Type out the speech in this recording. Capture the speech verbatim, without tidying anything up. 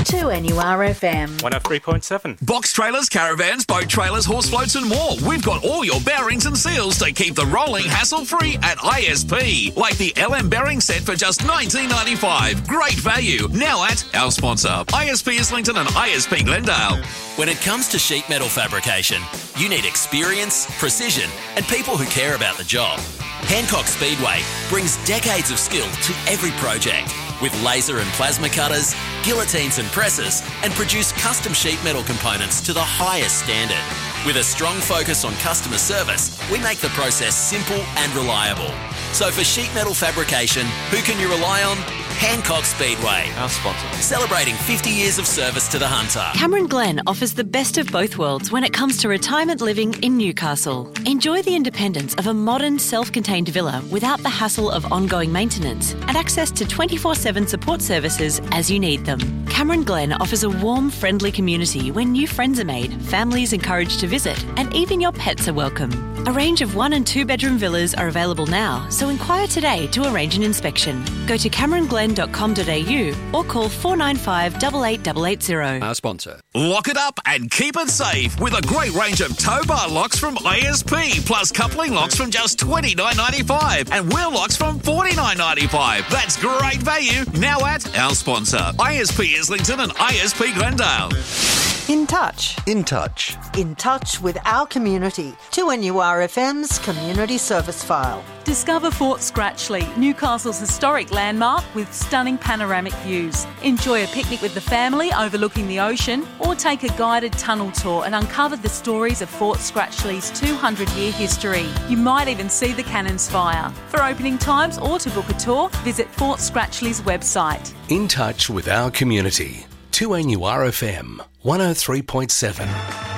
two N U R F M. one oh three point seven. Box trailers, caravans, boat trailers, horse floats and more. We've got all your bearings and seals to keep the rolling hassle-free at I S P. Like the L M bearing set for just nineteen ninety-five. Great value. Now at our sponsor, I S P Islington and I S P Glendale. When it comes to sheet metal fabrication, you need experience, precision, and people who care about the job. Hancock Speedway brings decades of skill to every project with laser and plasma cutters, guillotines and presses, and produce custom sheet metal components to the highest standard. With a strong focus on customer service, we make the process simple and reliable. So for sheet metal fabrication, who can you rely on? Hancock Speedway, Our sponsor. celebrating fifty years of service to the Hunter. Cameron Glen offers the best of both worlds when it comes to retirement living in Newcastle. Enjoy the independence of a modern, self-contained villa without the hassle of ongoing maintenance and access to twenty-four seven support services as you need them. Cameron Glen offers a warm, friendly community where new friends are made, families encouraged to visit, and even your pets are welcome. A range of one and two bedroom villas are available now, so inquire today to arrange an inspection. Go to cameron glen dot com dot a u or call four nine five, eight eight eight eight zero. Our sponsor. Lock it up and keep it safe with a great range of tow bar locks from I S P, plus coupling locks from just twenty-nine ninety-five and wheel locks from forty-nine ninety-five. That's great value now at our sponsor, I S P Islington and I S P Glendale. In touch. In touch. In touch with our community. two N U R F M's Community Service File. Discover Fort Scratchley, Newcastle's historic landmark with stunning panoramic views. Enjoy a picnic with the family overlooking the ocean, or take a guided tunnel tour and uncover the stories of Fort Scratchley's two hundred year history. You might even see the cannons fire. For opening times or to book a tour, visit Fort Scratchley's website. In touch with our community. two N U R F M, one oh three point seven.